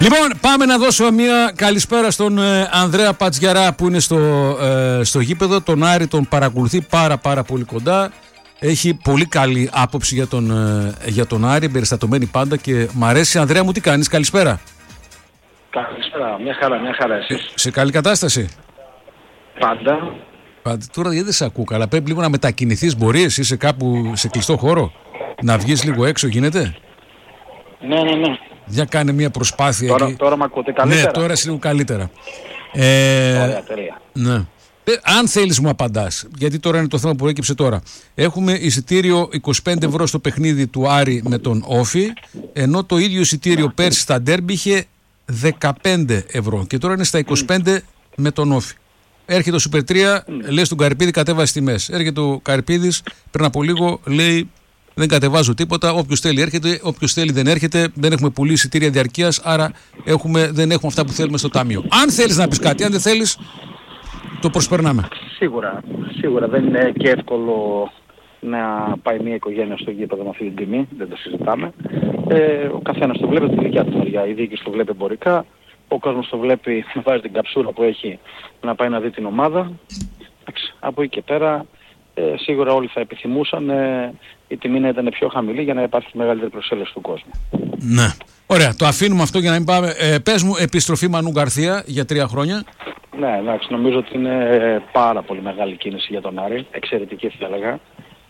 Λοιπόν, πάμε να δώσω μια καλησπέρα στον Ανδρέα Πατζιαρά που είναι στο γήπεδο. Τον Άρη τον παρακολουθεί πάρα πολύ κοντά. Έχει πολύ καλή άποψη για τον Άρη, εμπεριστατωμένη πάντα και μ' αρέσει. Ανδρέα μου, τι κάνεις, καλησπέρα. Καλησπέρα, μια χαρά εσείς. Σε καλή κατάσταση. Πάντα. Τώρα γιατί δεν σε ακούω καλά, πρέπει λίγο να μετακινηθείς, μπορείς, είσαι κάπου σε κλειστό χώρο, να βγεις λίγο έξω, γίνεται? Ναι. Για κάνε μια προσπάθεια. Τώρα μ' ακούτε καλύτερα? Ναι, τώρα είσαι λίγο καλύτερα. Ωραία, τέλεια. Ναι. Αν θέλεις μου απαντάς, γιατί τώρα είναι το θέμα που προέκυψε τώρα. Έχουμε εισιτήριο 25 ευρώ στο παιχνίδι του Άρη με τον Όφη, ενώ το ίδιο εισιτήριο πέρσι στα ντέρμπι είχε 15 ευρώ και τώρα είναι στα 25 με τον Όφη. Έρχεται ο Σούπερ 3, λέει στον Καρυπίδη κατέβασε τιμές. Έρχεται ο Καρυπίδης πριν από λίγο, λέει δεν κατεβάζω τίποτα. Όποιος θέλει έρχεται, όποιος θέλει δεν έρχεται. Δεν έχουμε πουλήσει εισιτήρια διαρκείας, άρα δεν έχουμε αυτά που θέλουμε στο ταμείο. Αν θέλεις να πεις κάτι, αν δεν θέλεις, το προσπερνάμε. Σίγουρα δεν είναι και εύκολο να πάει μια οικογένεια στο γήπεδο με αυτή την τιμή, δεν το συζητάμε. Ο καθένας το βλέπει από τη δικιά του μεριά. Η διοίκηση το βλέπει εμπορικά, ο κόσμος το βλέπει να βάζει την καψούρα που έχει να πάει να δει την ομάδα. Από εκεί και πέρα σίγουρα όλοι θα επιθυμούσαν η τιμή να ήταν πιο χαμηλή για να υπάρχει μεγαλύτερη προσέλευση του κόσμου. Ναι. Ωραία, το αφήνουμε αυτό για να μην πάμε. Πες μου, επιστροφή Μανού Γκαρθία για 3 χρόνια. Ναι, εντάξει, νομίζω ότι είναι πάρα πολύ μεγάλη κίνηση για τον Άρη, εξαιρετική θα έλεγα.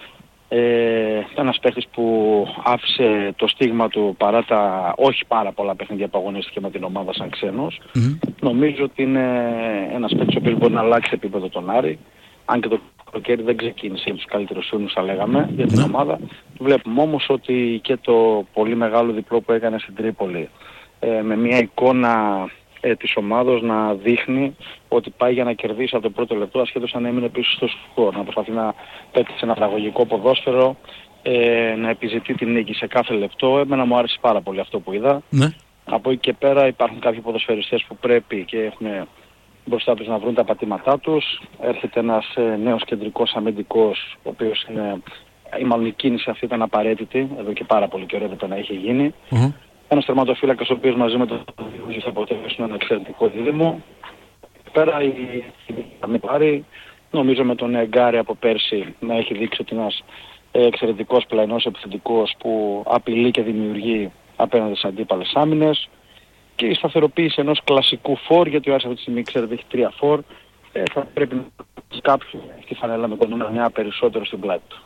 Ένας παίκτης που άφησε το στίγμα του παρά τα όχι πάρα πολλά παιχνίδια που αγωνίστηκε με την ομάδα σαν ξένος. Νομίζω ότι είναι ένας παίκτης ο οποίος μπορεί να αλλάξει επίπεδο τον Άρη, αν και το καλοκαίρι δεν ξεκίνησε για τους καλύτερους ούνους θα λέγαμε για την ομάδα. Βλέπουμε όμως ότι και το πολύ μεγάλο διπλό που έκανε στην Τρίπολη με μια εικόνα της ομάδος να δείχνει ότι πάει για να κερδίσει από το πρώτο λεπτό ασχέτως αν έμεινε πίσω στο σκορ, να προσπαθεί να παίξει ένα παραγωγικό ποδόσφαιρο, να επιζητεί την νίκη σε κάθε λεπτό. Εμένα μου άρεσε πάρα πολύ αυτό που είδα. Ναι. Από εκεί και πέρα υπάρχουν κάποιοι ποδοσφαιριστές που πρέπει και έχουν μπροστά τους να βρουν τα πατήματά τους. Έρχεται ένας νέος κεντρικός αμυντικός, ο οποίος είναι, η μάλλον η κίνηση αυτή ήταν απαραίτητη, εδώ και πάρα πολύ καιρό έπρεπε να έχει γίνει. Ένας τερματοφύλακας ο οποίος μαζί με τον Διούγη θα αποτελέσουν ένα εξαιρετικό δίδυμο. Πέρα η Πάρη, νομίζω με τον Εγκάρη από πέρσι να έχει δείξει ότι ένας εξαιρετικός πλαϊνός επιθετικός που απειλεί και δημιουργεί απέναντι στις αντίπαλες άμυνες. Και η σταθεροποίηση ενός κλασικού φορ, γιατί ο Άρης αυτή τη στιγμή ξέρετε έχει 3 φορ, θα πρέπει να έχει κάποιο στη φανέλα με τον νούμερο 9 περισσότερο στην πλάτη του.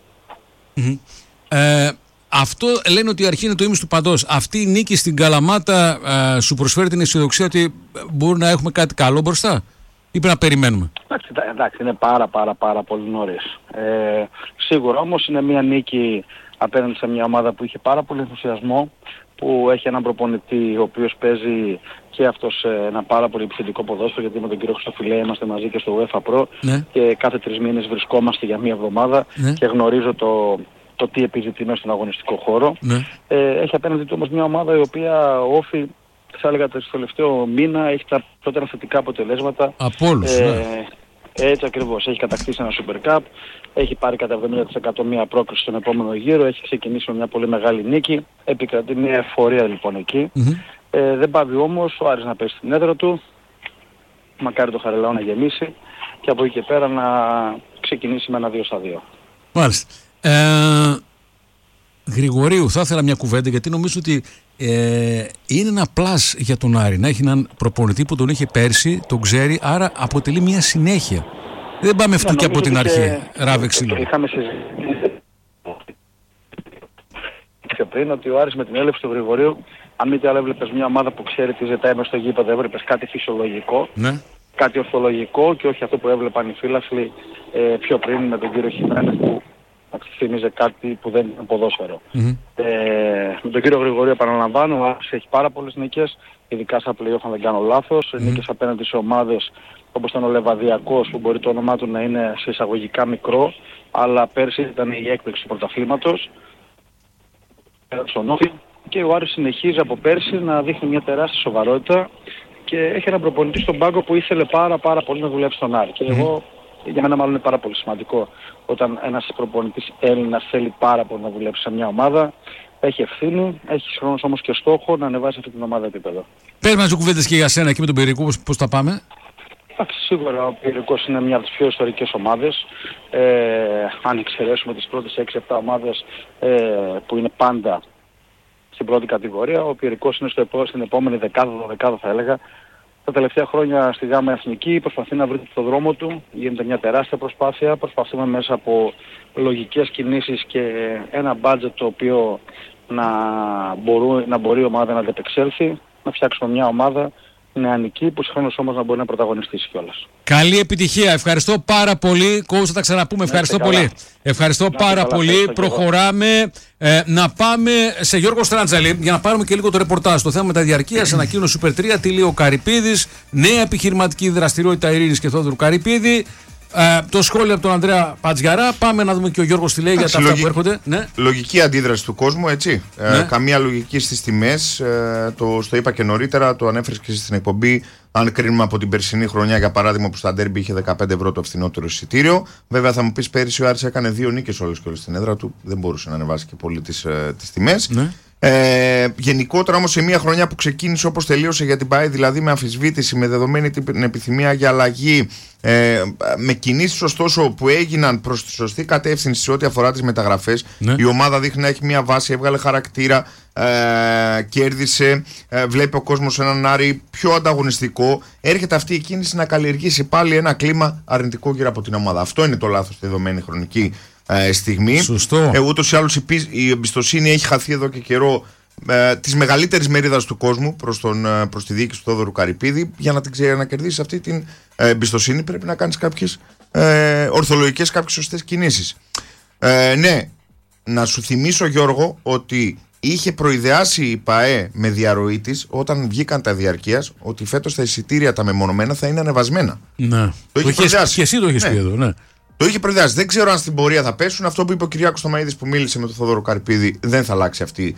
Αυτό λένε ότι η αρχή είναι το ίμιση του παντός. Αυτή η νίκη στην Καλαμάτα σου προσφέρει την αισιοδοξία ότι μπορεί να έχουμε κάτι καλό μπροστά ή πρέπει να περιμένουμε? Εντάξει, είναι πάρα πολύ νωρίς. Σίγουρα όμως είναι μια νίκη απέναντι σε μια ομάδα που είχε πάρα πολύ ενθουσιασμό, που έχει έναν προπονητή ο οποίος παίζει και αυτός ένα πάρα πολύ επιθετικό ποδόσφαιρο, γιατί με τον κύριο Χρυστοφιλέ είμαστε μαζί και στο UEFA Pro και κάθε 3 μήνες βρισκόμαστε για μια εβδομάδα και γνωρίζω το τι επιζητεί μέσα στον αγωνιστικό χώρο. Έχει απέναντι του όμως μια ομάδα η οποία όφη, θα έλεγα το τελευταίο μήνα, έχει τα πρώτερα θετικά αποτελέσματα. Από όλους, Έτσι ακριβώς. Έχει κατακτήσει ένα Super Cup, έχει πάρει κατά 70% μια πρόκριση στον επόμενο γύρο, έχει ξεκινήσει με μια πολύ μεγάλη νίκη, επικρατεί μια εφορία λοιπόν εκεί. Δεν πάβει όμως ο Άρης να πέσει στην έδρα του, μακάρι το Χαριλάου να γεμίσει και από εκεί και πέρα να ξεκινήσει με ένα 2-2. Μάλιστα. Γρηγορίου, θα ήθελα μια κουβέντα, γιατί νομίζω ότι είναι ένα πλάς για τον Άρη να έχει έναν προπονητή που τον είχε πέρσι, τον ξέρει, άρα αποτελεί μια συνέχεια. Δεν πάμε αυτού και από την αρχή. Ράβε ξύλο. Είχαμε συζητήσει πιο πριν ότι ο Άρης με την έλευση του Γρηγορίου, αν μη τι άλλο έβλεπες μια ομάδα που ξέρει τι ζητάει μες στο γήπεδο, έβλεπες κάτι φυσιολογικό, κάτι ορθολογικό και όχι αυτό που έβλεπαν οι φίλαθλοι πιο πριν με τον κύριο Χιμένες που θύμιζε κάτι που δεν είναι ποδόσφαιρο. Με τον κύριο Γρηγορίου επαναλαμβάνω, ο Άρης έχει πάρα πολλές νίκες, ειδικά στα play-off αν δεν κάνω λάθος, νίκες απέναντι σε ομάδες όπως ήταν ο Λεβαδιακός, που μπορεί το όνομά του να είναι σε εισαγωγικά μικρό, αλλά πέρσι ήταν η έκπληξη του πρωταθλήματος στον Όφη, και ο Άρης συνεχίζει από πέρσι να δείχνει μια τεράστια σοβαρότητα και έχει έναν προπονητή στον πάγκο που ήθελε πάρα πολύ να δουλέψει στον Άρη. Και εγώ, για μένα μάλλον είναι πάρα πολύ σημαντικό όταν ένας προπονητής Έλληνας θέλει πάρα πολύ να δουλέψει σε μια ομάδα. έχει ευθύνη, έχει χρόνος όμως και στόχο να ανεβάσει αυτή την ομάδα επίπεδο. Πες μας δύο κουβέντες και για σένα εκεί με τον Πειραικό, πώς τα πάμε. Εντάξει, σίγουρα ο Πειραικός είναι μια από τις πιο ιστορικές ομάδες. Αν εξαιρέσουμε τις πρώτες 6-7 ομάδες που είναι πάντα στην πρώτη κατηγορία, ο Πειραικός είναι στην επόμενη δεκάδα θα έλεγα. Τα τελευταία χρόνια στη ΓΑΜΑ Εθνική προσπαθεί να βρει τον δρόμο του, γίνεται μια τεράστια προσπάθεια, προσπαθούμε μέσα από λογικές κινήσεις και ένα budget το οποίο να μπορεί η ομάδα να αντεπεξέλθει, να φτιάξουμε μια ομάδα νεανική που συγχρόνως όμως να μπορεί να πρωταγωνιστήσει κιόλας. Καλή επιτυχία. Ευχαριστώ πάρα πολύ. Κόους, θα τα ξαναπούμε. Ευχαριστώ πολύ. Ευχαριστώ πάρα πολύ. Προχωράμε. Να πάμε σε Γιώργο Στράντζαλη για να πάρουμε και λίγο το ρεπορτάζ. Το θέμα με τα διαρκείας, ανακοίνωση Super 3, τι λέει ο Καρυπίδης, νέα επιχειρηματική δραστηριότητα Ειρήνης και Θόδωρου Καρυπίδη. Το σχόλιο από τον Ανδρέα Πατζιαρά. Πάμε να δούμε και ο Γιώργος τι λέει για τα αυτά που έρχονται. Ναι. Λογική αντίδραση του κόσμου, έτσι. Ναι. Καμία λογική στις τιμές. Στο είπα και νωρίτερα, το ανέφερες και στην εκπομπή. Αν κρίνουμε από την περσινή χρονιά, για παράδειγμα, που στα ντέρμπι είχε 15 ευρώ το φθηνότερο εισιτήριο. Βέβαια, θα μου πεις πέρυσι ο Άρης έκανε 2 νίκες όλες και όλες στην έδρα του. Δεν μπορούσε να ανεβάσει και πολύ τις τιμές. Ναι. Γενικότερα όμως σε μια χρονιά που ξεκίνησε όπως τελείωσε για την ΠΑΕ, δηλαδή με αμφισβήτηση, με δεδομένη την επιθυμία για αλλαγή, με κινήσεις ωστόσο που έγιναν προς τη σωστή κατεύθυνση σε ό,τι αφορά τις μεταγραφές, ναι. Η ομάδα δείχνει να έχει μια βάση, έβγαλε χαρακτήρα, κέρδισε, βλέπει ο κόσμος έναν Άρη πιο ανταγωνιστικό. Έρχεται αυτή η κίνηση να καλλιεργήσει πάλι ένα κλίμα αρνητικό γύρω από την ομάδα. Αυτό είναι το λάθος στη δεδομένη χρονική στιγμή. Ούτως ή άλλως η εμπιστοσύνη έχει χαθεί εδώ και καιρό της μεγαλύτερης μερίδας του κόσμου προς τη διοίκηση του Θόδωρου Καρυπίδη. Για να την ξανακερδίσεις αυτή την εμπιστοσύνη πρέπει να κάνεις κάποιες ορθολογικές, κάποιες σωστές κινήσεις. Ναι, να σου θυμίσω, Γιώργο, ότι είχε προειδεάσει η ΠΑΕ με διαρροή της όταν βγήκαν τα διαρκείας ότι φέτος τα εισιτήρια τα μεμονωμένα θα είναι ανεβασμένα. Ναι. Το είχε προειδεάσει. Και εσύ το έχεις πει εδώ, ναι. Το είχε προειδεάσει. Δεν ξέρω αν στην πορεία θα πέσουν. Αυτό που είπε ο Κυριάκος Στομαΐδης που μίλησε με τον Θόδωρο Καρυπίδη, δεν θα αλλάξει αυτή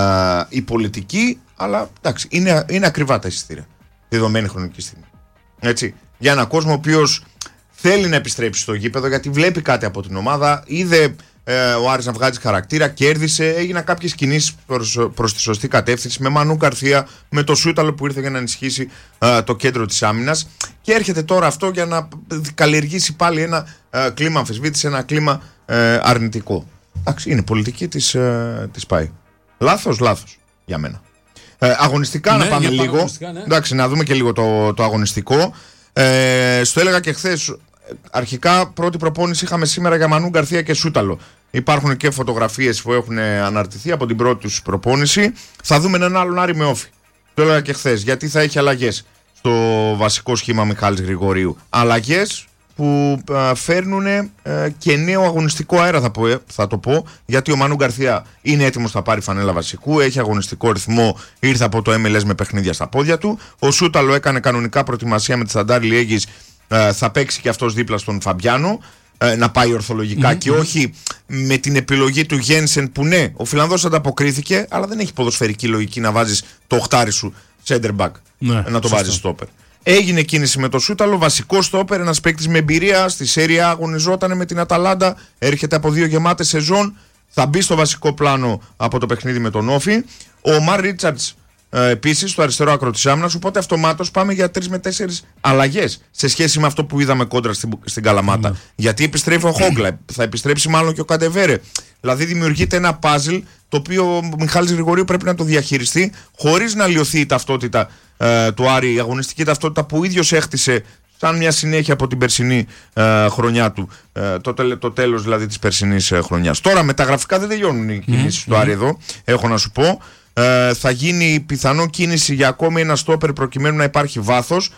η πολιτική. Αλλά εντάξει, είναι ακριβά τα εισιτήρια. Δεδομένη χρονική στιγμή. Έτσι. Για έναν κόσμο ο οποίος θέλει να επιστρέψει στο γήπεδο γιατί βλέπει κάτι από την ομάδα. Είδε ο Άρης να βγάζει χαρακτήρα, κέρδισε, έγιναν κάποιες κινήσεις προς τη σωστή κατεύθυνση με Μανού Καρθία, με το Σούταλο που ήρθε για να ενισχύσει το κέντρο της άμυνας και έρχεται τώρα αυτό για να καλλιεργήσει πάλι ένα κλίμα αμφισβήτηση, ένα κλίμα αρνητικό. Εντάξει, είναι πολιτική της ΠΑΕ. Λάθος για μένα. Αγωνιστικά, ναι, να πάμε λίγο. Ναι. Εντάξει, να δούμε και λίγο το αγωνιστικό. Στο έλεγα και χθες. Αρχικά πρώτη προπόνηση είχαμε σήμερα για Μανού Γκαρθία και Σούταλο. Υπάρχουν και φωτογραφίες που έχουν αναρτηθεί από την πρώτη τους προπόνηση. Θα δούμε έναν άλλον Άρη με όφη. Το έλεγα και χθες, γιατί θα έχει αλλαγές στο βασικό σχήμα Μιχάλης Γρηγορίου. Αλλαγές που φέρνουν και νέο αγωνιστικό αέρα, θα το πω, γιατί ο Μανού Γκαρθία είναι έτοιμος, θα πάρει φανέλα βασικού, έχει αγωνιστικό ρυθμό, ήρθε από το MLS με παιχνίδια στα πόδια του. Ο Σούταλο έκανε κανονικά προετοιμασία με τη Σταντάρ Λιέγης. Θα παίξει και αυτός δίπλα στον Φαμπιάνο, να πάει ορθολογικά και όχι με την επιλογή του Γένσεν που ναι, ο Φιλανδός ανταποκρίθηκε, αλλά δεν έχει ποδοσφαιρική λογική να βάζεις το οχτάρι σου center back, να το βάζεις στόπερ. Έγινε κίνηση με το Σούταλο, βασικό στόπερ, ένας παίκτης με εμπειρία, στη Σέρια αγωνιζόταν με την Αταλάντα, έρχεται από 2 γεμάτες σεζόν, θα μπει στο βασικό πλάνο από το παιχνίδι με τον Όφη. Ο Μαρ Ρίτσαρτς επίσης στο αριστερό άκρο της άμυνας, οπότε αυτομάτως πάμε για 3 με 4 αλλαγές σε σχέση με αυτό που είδαμε κόντρα στην Καλαμάτα. Γιατί επιστρέφει ο Χόγκλα, θα επιστρέψει μάλλον και ο Καντεβέρε. Δηλαδή δημιουργείται ένα πάζλ το οποίο ο Μιχάλης Γρηγορίου πρέπει να το διαχειριστεί χωρίς να λιωθεί η ταυτότητα του Άρη, η αγωνιστική ταυτότητα που ο ίδιος έχτισε σαν μια συνέχεια από την περσινή χρονιά του, το τέλος δηλαδή της περσινής χρονιάς. Τώρα μεταγραφικά δεν τελειώνουν οι κινήσεις του Άρη εδώ, έχω να σου πω. Θα γίνει πιθανό κίνηση για ακόμη ένα στόπερ προκειμένου να υπάρχει βάθος.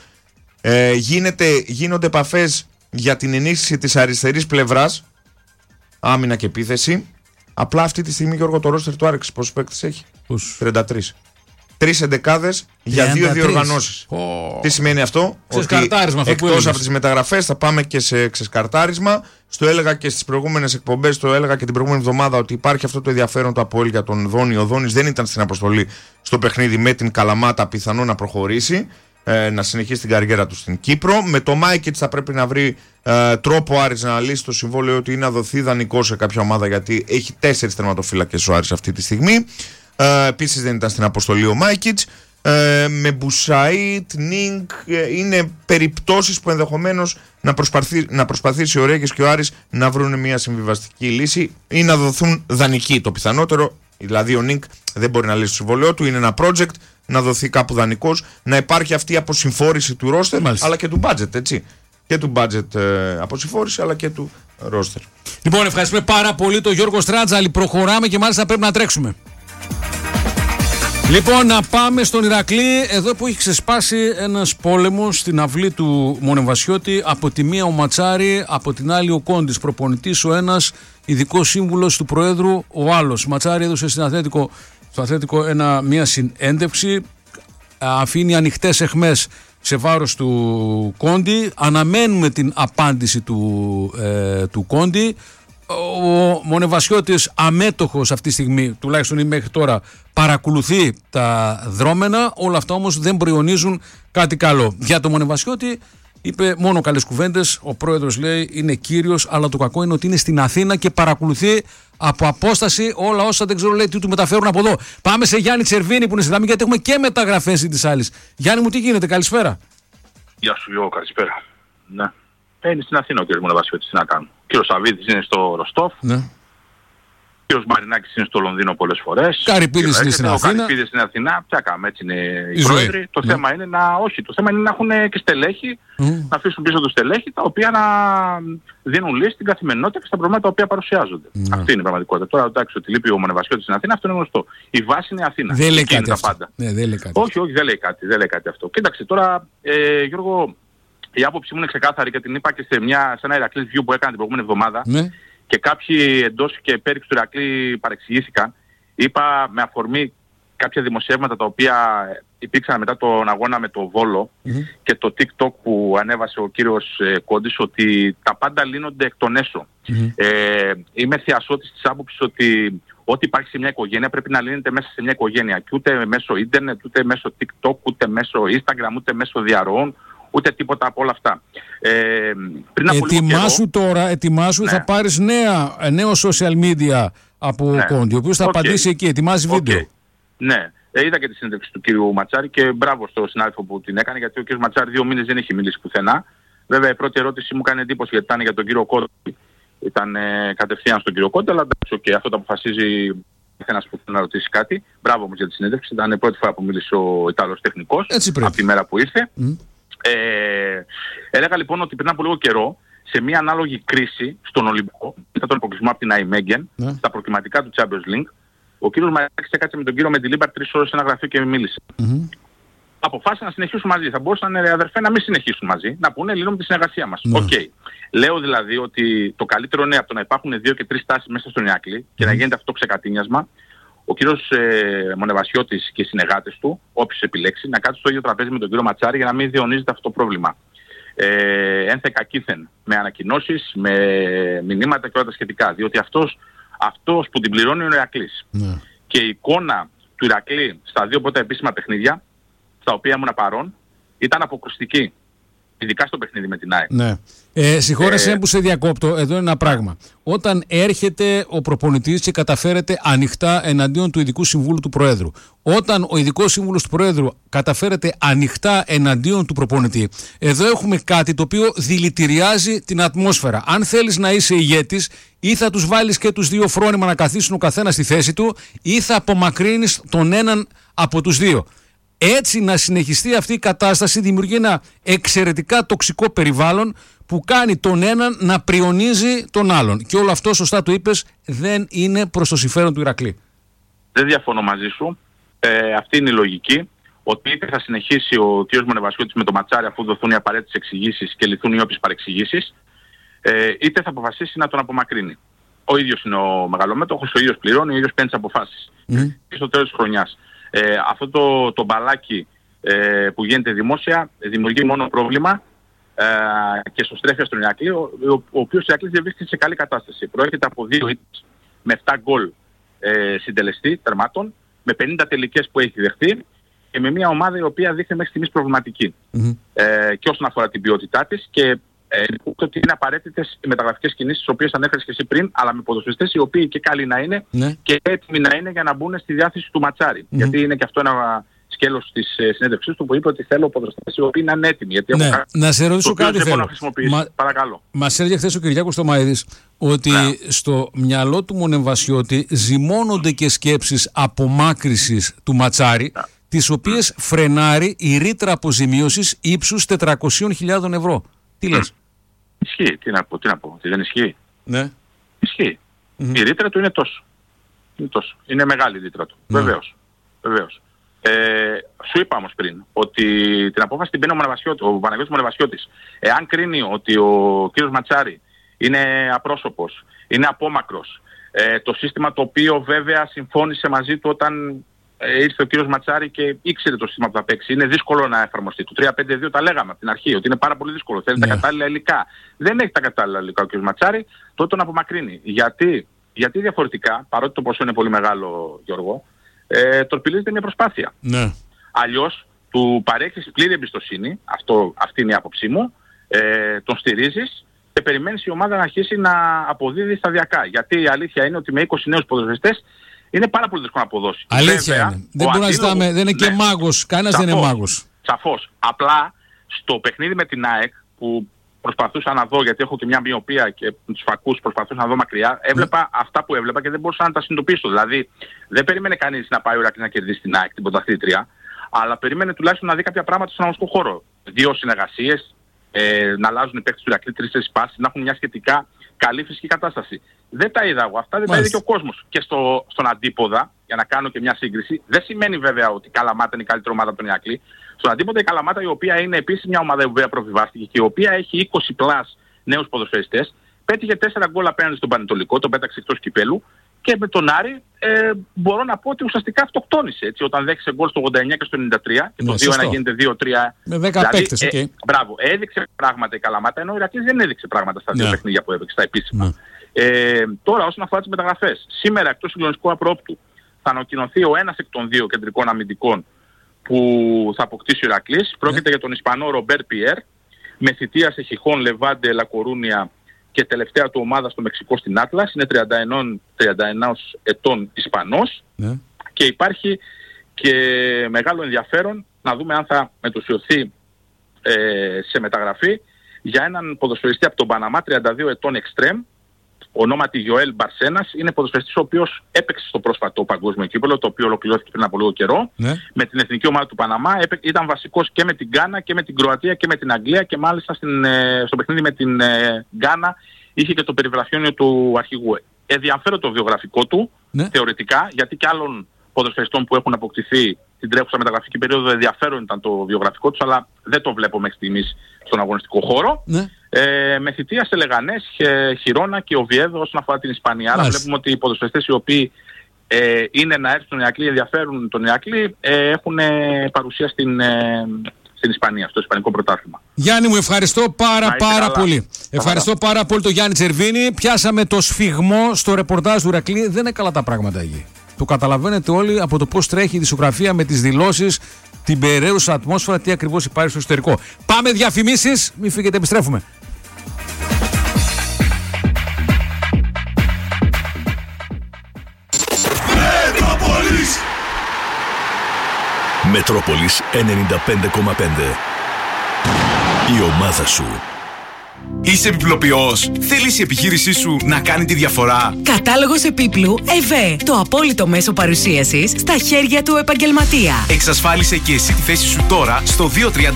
Γίνονται επαφές για την ενίσχυση της αριστερής πλευράς, άμυνα και επίθεση. Απλά αυτή τη στιγμή, Γιώργο, το ρόστερ του Άρη πόσους παίκτες έχει? 33. 3 εντεκάδες για 2 διοργανώσεις. Τι σημαίνει αυτό? Ότι εκτός από τις μεταγραφές θα πάμε και σε ξεσκαρτάρισμα. Στο έλεγα και στις προηγούμενες εκπομπές, το έλεγα και την προηγούμενη εβδομάδα ότι υπάρχει αυτό το ενδιαφέρον του ΑΠΟΕΛ για τον Δόνη. Ο Δόνης δεν ήταν στην αποστολή στο παιχνίδι με την Καλαμάτα, πιθανό να προχωρήσει. να συνεχίσει την καριέρα του στην Κύπρο. Με το Μάικιτς θα πρέπει να βρει τρόπο ο Άρης να λύσει το συμβόλαιο του ή να δοθεί δανεικό σε κάποια ομάδα, γιατί έχει 4 τερματοφύλακες ο Άρης αυτή τη στιγμή. Επίσης δεν ήταν στην αποστολή ο Μάικιτς. Με Μπουσάιτ, Νίνκ, είναι περιπτώσεις που ενδεχομένως να προσπαθήσει ο Ρέγκες και ο Άρης να βρουν μια συμβιβαστική λύση ή να δοθούν δανεικοί, το πιθανότερο. Δηλαδή ο Νίνκ δεν μπορεί να λύσει το συμβολέο του, είναι ένα project, να δοθεί κάπου δανεικός, να υπάρχει αυτή η αποσυμφόρηση του ρόστερ αλλά και του budget, έτσι. Και του budget αποσυμφόρηση αλλά και του ρόστερ. Λοιπόν, ευχαριστούμε πάρα πολύ τον Γιώργο Στράτζαλη. Προχωράμε και μάλιστα πρέπει να τρέξουμε. Λοιπόν, να πάμε στον Ηρακλή, εδώ που έχει ξεσπάσει ένας πόλεμος στην αυλή του Μονεβασιώτη. Από τη μία ο Ματσάρη, από την άλλη ο Κόντης, προπονητής ο ένας, ειδικός σύμβουλος του Προέδρου ο άλλος. Ματσάρη έδωσε στο Αθλέτικο μια συνέντευξη, αφήνει ανοιχτές αιχμές σε βάρος του Κόντι. Αναμένουμε την απάντηση του Κόντι. Ο Μονεβασιώτης αμέτωχος αυτή τη στιγμή, τουλάχιστον ή μέχρι τώρα, παρακολουθεί τα δρόμενα. Όλα αυτά όμως δεν προϊονίζουν κάτι καλό. Για το Μονεβασιώτη είπε μόνο καλές κουβέντες. Ο πρόεδρος λέει είναι κύριος, αλλά το κακό είναι ότι είναι στην Αθήνα και παρακολουθεί από απόσταση όλα όσα δεν ξέρω, λέει, τι του μεταφέρουν από εδώ. Πάμε σε Γιάννη Τσερβίνη που είναι στη Δάμή, γιατί έχουμε και μεταγραφές της άλλης. Γιάννη μου, τι γίνεται, καλησπέρα. Γεια σου Γιώργο, καλησπέρα. Ναι. Είναι στην Αθήνα ο κ. Μονεβασιώτης, τι να κάνουμε. Ο κ. Σαββίδης είναι στο Ροστόφ. Ναι. Ο κ. Μαρινάκης είναι στο Λονδίνο πολλές φορές. Καρυπίδης είναι στην Αθήνα. Καρυπίδης στην Αθήνα. Ποια κάνουμε, έτσι είναι οι πρόεδροι. Το θέμα είναι το θέμα είναι να έχουν και στελέχη, να αφήσουν πίσω του στελέχη, τα οποία να δίνουν λύση στην καθημερινότητα και στα προβλήματα τα οποία παρουσιάζονται. Αυτή είναι η πραγματικότητα. Τώρα, εντάξει, ότι λείπει ο Μονεβασιώτης στην Αθήνα, αυτό είναι γνωστό. Η βάση είναι Αθήνα. Δεν λέει κάτι αυτό. Ναι, δεν λέει κάτι. Όχι, δεν λέει κάτι αυτό. Κοίταξε τώρα, Γιώργο. Η άποψή μου είναι ξεκάθαρη και την είπα και σε ένα Ηρακλής View που έκανα την προηγούμενη εβδομάδα. Ναι. Και κάποιοι εντός και πέριξ του Ηρακλή παρεξηγήθηκαν. Είπα με αφορμή κάποια δημοσιεύματα τα οποία υπήρξαν μετά τον αγώνα με το Βόλο και το TikTok που ανέβασε ο κύριος Κόντης, ότι τα πάντα λύνονται εκ των έσω. Είμαι θεασότης της άποψης ότι ό,τι υπάρχει σε μια οικογένεια πρέπει να λύνεται μέσα σε μια οικογένεια. Και ούτε μέσω ίντερνετ, ούτε μέσω TikTok, ούτε μέσω Instagram, ούτε μέσω διαρροών, ούτε τίποτα από όλα αυτά. Ετοιμάσου, ναι. Θα πάρεις νέο social media από Κόντι, ο οποίος θα απαντήσει εκεί, ετοιμάζει βίντεο. Ναι, είδα και τη συνέντευξη του κύριου Ματσάρη και μπράβο στο συνάδελφο που την έκανε, γιατί ο κύριος Ματσάρη 2 μήνες δεν έχει μιλήσει πουθενά. Βέβαια η πρώτη ερώτηση μου κάνει εντύπωση γιατί ήταν για τον κύριο Κόντι. Ήταν κατευθείαν στον κύριο Κόντι, αλλά εντάξει, αυτό το αποφασίζει καθένας που θέλει να ρωτήσει κάτι. Μπράβο όμως για τη συνέντευξη, ήταν η πρώτη φορά που μίλησε ο Ιταλός τεχνικός από τη μέρα που ήρθε. Έλεγα λοιπόν ότι πριν από λίγο καιρό, σε μια ανάλογη κρίση στον Ολυμπιακό, μετά τον αποκλεισμό από την Αϊμέγγεν, στα προκριματικά του Champions League, ο κύριος Μαρινάκης έκατσε με τον κύριο Μεντιλίμπαρ 3 ώρες σε ένα γραφείο και μίλησε. Αποφάσισαν να συνεχίσουν μαζί. Θα μπορούσαν, αδερφέ, να μην συνεχίσουν μαζί, να πούνε λύνουμε τη συνεργασία μας. Λέω δηλαδή ότι το καλύτερο είναι από το να υπάρχουν 2 και 3 τάσεις μέσα στον Ηρακλή και να γίνεται αυτό το ξεκατίνιασμα. Ο κύριος Μονεβασιώτης και οι συνεργάτες του, όποιος επιλέξει, να κάτσουν στο ίδιο τραπέζι με τον κύριο Ματσάρη για να μην διονύζεται αυτό το πρόβλημα. Ένθε κακήθεν, με ανακοινώσεις, με μηνύματα και όλα τα σχετικά. Διότι αυτός που την πληρώνει είναι ο Ηρακλής. Και η εικόνα του Ηρακλή στα 2 πρώτα επίσημα παιχνίδια, στα οποία ήμουν παρόν, ήταν αποκρουστική. Ειδικά στο παιχνίδι με την ΑΕΚ. Ναι. Συγχώρεσαι που σε διακόπτω. Εδώ είναι ένα πράγμα. Όταν έρχεται ο προπονητής και καταφέρεται ανοιχτά εναντίον του ειδικού συμβούλου του Προέδρου, όταν ο ειδικός σύμβουλος του Προέδρου καταφέρεται ανοιχτά εναντίον του προπονητή, εδώ έχουμε κάτι το οποίο δηλητηριάζει την ατμόσφαιρα. Αν θέλεις να είσαι ηγέτης, ή θα τους βάλεις και τους 2 φρόνημα να καθίσουν ο καθένας στη θέση του, ή θα απομακρύνεις τον έναν από τους 2. Έτσι να συνεχιστεί αυτή η κατάσταση δημιουργεί ένα εξαιρετικά τοξικό περιβάλλον που κάνει τον έναν να πριονίζει τον άλλον. Και όλο αυτό, σωστά το είπες, δεν είναι προς το συμφέρον του Ηρακλή. Δεν διαφωνώ μαζί σου. Αυτή είναι η λογική. Ότι είτε θα συνεχίσει ο κ. Μονεβασιώτης με το Ματσάρι αφού δοθούν οι απαραίτητες εξηγήσεις και λυθούν οι όποιες παρεξηγήσεις, είτε θα αποφασίσει να τον απομακρύνει. Ο ίδιος είναι ο μεγαλομέτωχος, ο ίδιος πληρώνει, ο ίδιος παίρνει τις αποφάσεις. Και στο τέλος της χρονιάς. Αυτό το μπαλάκι που γίνεται δημόσια δημιουργεί μόνο πρόβλημα και σωστρέφεια στον Ηρακλή, ο οποίος Ηρακλής δεν βρίσκεται σε καλή κατάσταση. Προέρχεται από 2 ήττες με 7 γκολ συντελεστή τερμάτων, με 50 τελικές που έχει δεχτεί και με μια ομάδα η οποία δείχνει μέχρι στιγμής προβληματική. Και όσον αφορά την ποιότητά της και ότι είναι απαραίτητες οι μεταγραφικές κινήσεις, τις οποίες ανέφερες και εσύ πριν, αλλά με ποδοσφαιριστές οι οποίοι και καλοί να είναι και έτοιμοι να είναι για να μπουν στη διάθεση του Ματσάρη. Γιατί είναι και αυτό ένα σκέλος της συνέντευξής του που είπε ότι θέλω ποδοσφαιριστές οι οποίοι να είναι έτοιμοι. Γιατί να σε ρωτήσω κάτι θέλω. Παρακαλώ. Μας έλεγε χθες ο Κυριάκος Στομαίδης ότι στο μυαλό του Μονεμβασιώτη ζυμώνονται και σκέψεις απομάκρυσης του Ματσάρη, τις οποίες φρενάρει η ρήτρα αποζημίωσης ύψους 400.000 ευρώ. Τι λες? Ισχύει. Τι να πω. Τι δεν ισχύει? Ναι. Ισχύει. Η ρήτρα του είναι τόσο. Είναι μεγάλη η ρήτρα του. Βεβαίως. Σου είπα όμως πριν ότι την απόφαση την παίρνει ο Παναγιώτης Μονεβασιώτης. Εάν κρίνει ότι ο κύριος Ματσάρη είναι απρόσωπος, είναι απόμακρος, το σύστημα το οποίο βέβαια συμφώνησε μαζί του όταν ήρθε ο κύριος Ματσάρη και ήξερε το σύστημα που θα παίξει, είναι δύσκολο να εφαρμοστεί. Το 3-5-2 τα λέγαμε από την αρχή, ότι είναι πάρα πολύ δύσκολο. Θέλει τα κατάλληλα υλικά. Δεν έχει τα κατάλληλα υλικά ο κύριος Ματσάρη, τότε τον απομακρύνει. Γιατί διαφορετικά, παρότι το ποσό είναι πολύ μεγάλο, Γιώργο, τορπιλίζεται μια προσπάθεια. Ναι. Αλλιώς του παρέχεις πλήρη εμπιστοσύνη, αυτή είναι η άποψή μου, τον στηρίζεις και περιμένεις η ομάδα να αρχίσει να αποδίδει σταδιακά. Γιατί η αλήθεια είναι ότι με 20 νέους ποδοσφαιριστές είναι πάρα πολύ δύσκολο να αποδώσει. Αλήθεια είναι. Δεν μπορούμε να ζητάμε, δεν είναι και μάγος. Κανένας δεν είναι μάγος. Σαφώς. Απλά στο παιχνίδι με την ΑΕΚ που προσπαθούσα να δω, γιατί έχω και μια μοιοπία και τους φακούς προσπαθούσα να δω μακριά, έβλεπα αυτά που έβλεπα και δεν μπορούσα να τα συνειδητοποιήσω. Δηλαδή δεν περίμενε κανείς να πάει ο Ηρακλής να κερδίσει την ΑΕΚ, την πρωταθλήτρια, αλλά περίμενε τουλάχιστον να δει κάποια πράγματα στον αγωνιστικό χώρο. 2 συνεργασίες, να αλλάζουν οι παίκτες του Ηρακλή 3-4 πάσεις, να έχουν μια σχετικά καλή φυσική κατάσταση. Δεν τα είδα εγώ αυτά, δεν τα είδε και ο κόσμος. Και στον αντίποδα, για να κάνω και μια σύγκριση, δεν σημαίνει βέβαια ότι η Καλαμάτα είναι η καλύτερη ομάδα από τον Ηρακλή. Στον αντίποδα η Καλαμάτα, η οποία είναι επίσης μια ομάδα η οποία προβιβάστηκε και η οποία έχει 20+ νέους ποδοσφαιριστές, πέτυχε 4 γκολ απέναντι στον Πανετολικό, τον πέταξε εκτός κυπέλου, και με τον Άρη μπορώ να πω ότι ουσιαστικά αυτοκτόνησε. Έτσι, όταν δέχισε γκολ στο 89 και στο 93 και το 2-1 γίνεται 2-3. Με 10 παίκτες, μπράβο, έδειξε πράγματα η Καλαμάτα, ενώ ο Ηρακλής δεν έδειξε πράγματα στα δύο παιχνίδια που έπαιξε, στα επίσημα. Τώρα, όσον αφορά τις μεταγραφές, σήμερα εκτός συγκλονιστικού απρόπτου θα ανακοινωθεί ο ένας εκ των 2 κεντρικών αμυντικών που θα αποκτήσει ο Ηρακλής. Πρόκειται για τον Ισπανό Ρομπέρ Πιέρ, με θητεία σε Χιχόν, Λεβάντε, Λακορούνια και τελευταία του ομάδα στο Μεξικό στην Άτλας. Είναι 31 ετών Ισπανός και υπάρχει και μεγάλο ενδιαφέρον να δούμε αν θα μετουσιωθεί σε μεταγραφή για έναν ποδοσφαιριστή από τον Παναμά, 32 ετών εξτρέμ, ονόματι Γιοέλ Μπαρσένας. Είναι ποδοσφαιριστής ο οποίος έπαιξε στο πρόσφατο παγκόσμιο κύπελλο, το οποίο ολοκληρώθηκε πριν από λίγο καιρό, με την εθνική ομάδα του Παναμά. Ήταν βασικός και με την Γκάνα και με την Κροατία και με την Αγγλία, και μάλιστα στο παιχνίδι με την Γκάνα είχε και το περιβραχιόνιο του αρχηγού. Ενδιαφέρον το βιογραφικό του, θεωρητικά, γιατί και άλλων ποδοσφαιριστών που έχουν αποκτηθεί την τρέχουσα μεταγραφική περίοδο ενδιαφέρον ήταν το βιογραφικό τους, αλλά δεν το βλέπω μέχρι στιγμής στον αγωνιστικό χώρο. Με θητεία σε Λεγανές, Χιρόνα και Οβιέδο όσον αφορά την Ισπανία. Άρα βλέπουμε ότι οι ποδοσφαιριστές οι οποίοι είναι να έρθουν στον Ηρακλή, ενδιαφέρουν τον Ηρακλή, έχουν παρουσία στην Ισπανία, στο Ισπανικό πρωτάθλημα. Γιάννη μου, ευχαριστώ πάρα πολύ. Ευχαριστώ πάρα πολύ τον Γιάννη Τσερβίνη. Πιάσαμε το σφιγμό στο ρεπορτάζ του Ηρακλή. Δεν είναι καλά τα πράγματα εκεί. Το καταλαβαίνετε όλοι από το πώς τρέχει η δισογραφία με τις δηλώσεις, την περιραίουσα ατμόσφαιρα, τι ακριβώς υπάρχει στο εξωτερικό. Πάμε διαφημίσεις, μην φύγετε, επιστρέφουμε. Μετρόπολης 95,5. Η ομάδα σου. Είσαι επιπλοποιός? Θέλεις η επιχείρησή σου να κάνει τη διαφορά? Κατάλογος επίπλου ΕΒΕ. Το απόλυτο μέσο παρουσίασης στα χέρια του επαγγελματία. Εξασφάλισε και εσύ τη θέση σου τώρα στο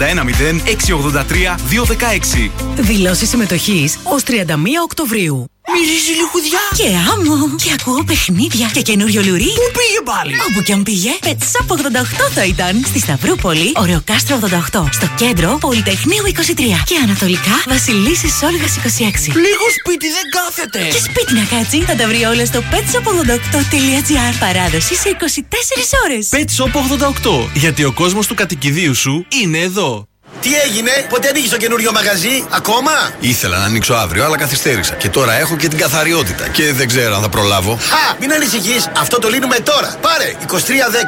2310-683-216. Δηλώσεις συμμετοχής ως 31 Οκτωβρίου. Μυρίζει λιχουδιά και άμμο. Και ακούω παιχνίδια και καινούριο λουρί. Πού πήγε πάλι? Όπου κι αν πήγε, Πετσάπ 88 θα ήταν. Στη Σταυρούπολη, Ωρεοκάστρο 88. Στο κέντρο, Πολυτεχνείου 23. Και ανατολικά, Βασιλίσσης Όλγας 26. Λίγο σπίτι δεν κάθεται. Και σπίτι να κάτσει, θα τα βρει όλα στο petsop88.gr. Παράδοση σε 24 ώρες. Petsop 88. Γιατί ο κόσμος του κατοικιδίου σου είναι εδώ. Τι έγινε, πότε ανοίγεις το καινούριο μαγαζί, ακόμα? Ήθελα να ανοίξω αύριο, αλλά καθυστέρησα. Και τώρα έχω και την καθαριότητα. Και δεν ξέρω αν θα προλάβω. Χα! Μην ανησυχείς, αυτό το λύνουμε τώρα. Πάρε 2310 36 54 36.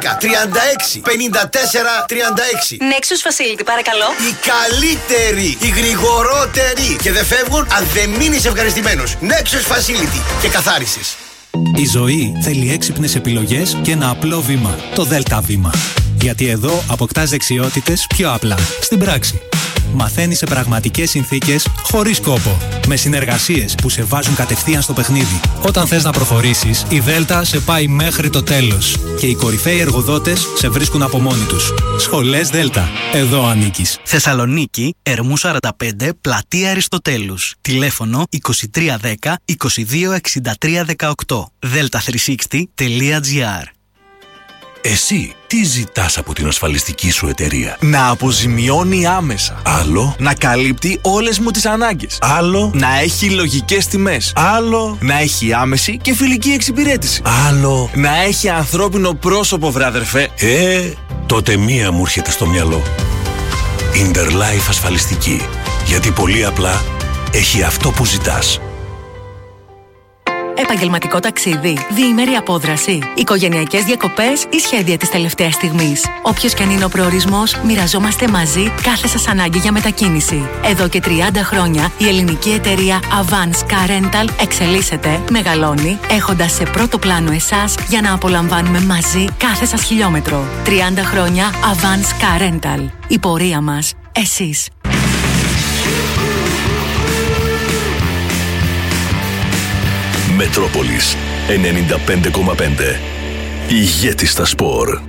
Nexus Facility, παρακαλώ. Οι καλύτεροι, οι γρηγορότεροι. Και δεν φεύγουν αν δεν μείνεις ευχαριστημένος. Nexus Facility και καθάρισες. Η ζωή θέλει έξυπνες επιλογές και ένα απλό βήμα. Το ΔΕΛΤΑ βήμα. Γιατί εδώ αποκτάς δεξιότητες πιο απλά, στην πράξη. Μαθαίνεις σε πραγματικές συνθήκες, χωρίς κόπο. Με συνεργασίες που σε βάζουν κατευθείαν στο παιχνίδι. Όταν θες να προχωρήσεις, η ΔΕΛΤΑ σε πάει μέχρι το τέλος. Και οι κορυφαίοι εργοδότες σε βρίσκουν από μόνοι τους. Σχολές ΔΕΛΤΑ. Εδώ ανήκεις. Θεσσαλονίκη, Ερμού 45, Πλατεία Αριστοτέλους. Τηλέφωνο 2310 22 63 18. delta360.gr. Εσύ τι ζητάς από την ασφαλιστική σου εταιρεία? Να αποζημιώνει άμεσα. Άλλο. Να καλύπτει όλες μου τις ανάγκες. Άλλο. Να έχει λογικές τιμές. Άλλο. Να έχει άμεση και φιλική εξυπηρέτηση. Άλλο. Να έχει ανθρώπινο πρόσωπο, βρε αδερφέ. Τότε μία μου έρχεται στο μυαλό. Interlife ασφαλιστική. Γιατί πολύ απλά έχει αυτό που ζητάς. Επαγγελματικό ταξίδι, διήμερη απόδραση, οικογενειακές διακοπές ή σχέδια της τελευταίας στιγμής. Όποιος και αν είναι ο προορισμός, μοιραζόμαστε μαζί κάθε σας ανάγκη για μετακίνηση. Εδώ και 30 χρόνια η ελληνική εταιρεία Avance Car Rental εξελίσσεται, μεγαλώνει, έχοντας σε πρώτο πλάνο εσάς για να απολαμβάνουμε μαζί κάθε σας χιλιόμετρο. 30 χρόνια Avance Car Rental. Η πορεία μας, εσείς. Μετρόπολης 95,5. Ηγέτη στα σπορ.